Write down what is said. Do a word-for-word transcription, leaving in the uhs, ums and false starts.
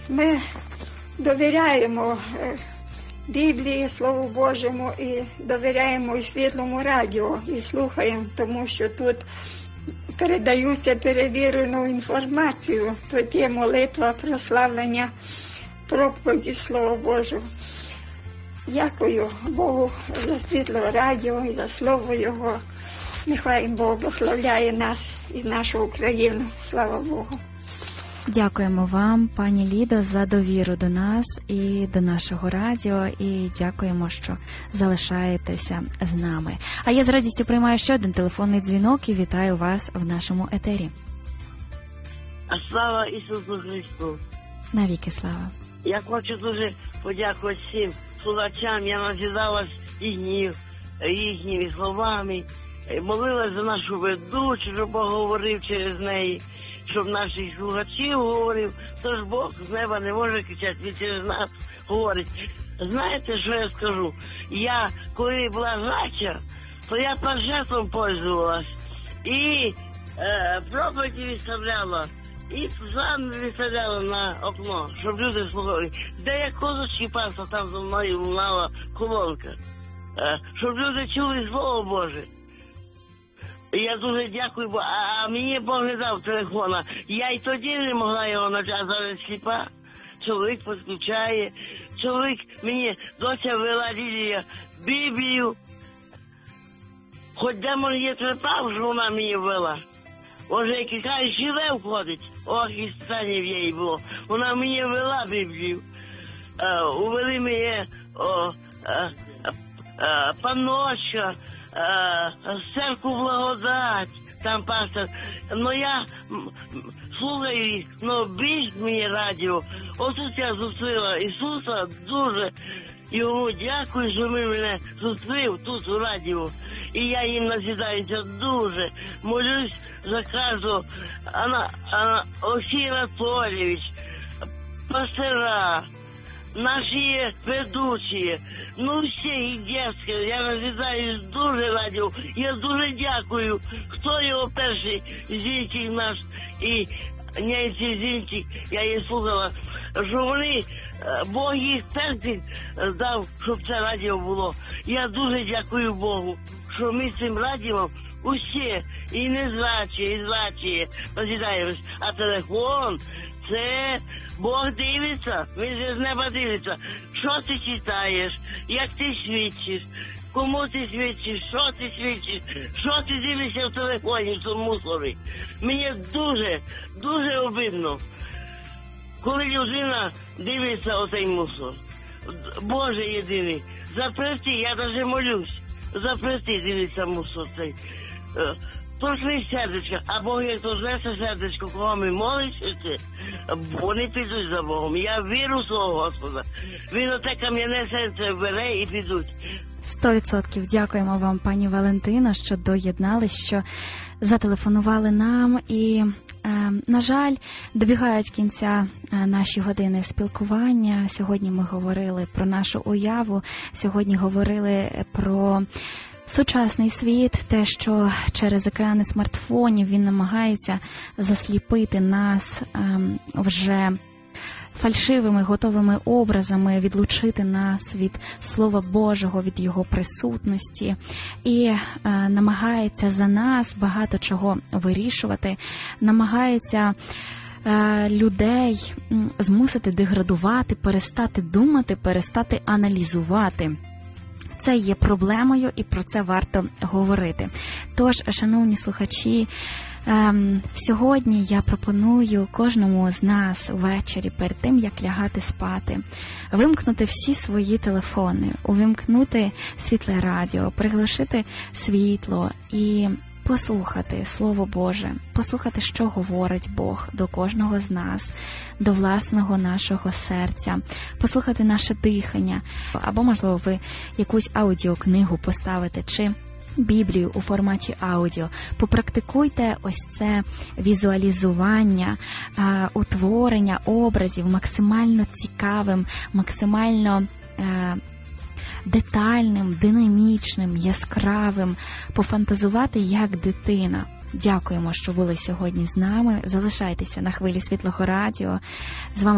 Ми довіряємо Біблії, Слову Божому, і довіряємо і Світлому радіо, і слухаємо, тому що тут передаються перевірену інформацію. Тут є молитва, прославлення, проповіді Слова Божого. Дякую Богу за Світло радіо і за Слово Його. Нехай Бог благословляє нас і нашу Україну. Слава Богу. Дякуємо вам, пані Лідо, за довіру до нас і до нашого радіо, і дякуємо, що залишаєтеся з нами. А я з радістю приймаю ще один телефонний дзвінок і вітаю вас в нашому етері. Слава Ісусу Христу! Навіки слава! Я хочу дуже подякувати всім слухачам. Я назидалась їхніми, їхніми словами, молилась за нашу ведучу, щоб Бог говорив через неї, щоб наших слухачів говорив. Тож Бог з неба не може кричати, він через нас говорить. Знаєте, що я скажу? Я, коли була жача, то я планшетом пользувалась. І е, проповіді виставляла, і сам виставляла на окно, щоб люди слухали. Де я козочки пасла, там за мною лунала колонка. Е, щоб люди чули Слово Боже. Я дуже дякую, бо а, а мені Бог не дав телефона. Я й тоді не могла його навчати, а зараз сліпа. Чоловік підключає. Чоловік мені доця вела Лілія Біблію. Хоч демон є трепав, що вона мені вела. Може, як якась живе входить. Ох, і станів їй було. Вона мені вела Біблію. Е, увели мені о, е, е, паночка, церкву благодать, там пастор. Ну я слухаю їх, ну більш мені радіо. Отут я зустріла Ісуса дуже. Йому дякую, що він мене зустрів тут у радіо. І я їм назидаюся дуже. Молюсь за кожного. Ана, Ана, Олексій Анатолійович, пастора, наші ведучі, ну всі і дітки, я назидаюсь дуже радіо. Я дуже дякую, хто його перший зінчик наш і Ненці Зінчик, я її слухала, що вони, Бог їх перших дав, щоб це радіо було. Я дуже дякую Богу, що ми з цим радіо усі, і незрачі, і зрачі, назидаємось. А телефон, це Бог дивиться, він же з неба дивиться. Що ти читаєш, як ти свідчиш, кому ти свідчиш, що ти свідчиш, що ти дивишся в телефоні, в цьому мусорі. Мені дуже, дуже обидно, коли людина дивиться оцей мусор. Боже єдиний, запрести, я навіть молюсь, запрести дивиться мусор цей. Пошли сердечко, а Бог як то знесе сердечко, кого ми молимося, вони підуть за Богом. Я вірю в свого Господа. Він оте кам'яне серце бере і підуть. Сто відсотків дякуємо вам, пані Валентино, що доєднались, що зателефонували нам. І, е, на жаль, добігають кінця наші години спілкування. Сьогодні ми говорили про нашу уяву, сьогодні говорили про сучасний світ, те, що через екрани смартфонів він намагається засліпити нас ем, вже фальшивими, готовими образами, відлучити нас від Слова Божого, від Його присутності і е, намагається за нас багато чого вирішувати, намагається е, людей змусити деградувати, перестати думати, перестати аналізувати. Це є проблемою, і про це варто говорити. Тож, шановні слухачі, ем, сьогодні я пропоную кожному з нас ввечері, перед тим, як лягати спати, вимкнути всі свої телефони, увімкнути світле радіо, приглушити світло і послухати Слово Боже, послухати, що говорить Бог до кожного з нас, до власного нашого серця, послухати наше дихання, або, можливо, ви якусь аудіокнигу поставите, чи Біблію у форматі аудіо. Попрактикуйте ось це візуалізування, утворення образів максимально цікавим, максимально детальним, динамічним, яскравим, пофантазувати як дитина. Дякуємо, що були сьогодні з нами. Залишайтеся на хвилі Світлого радіо. З вами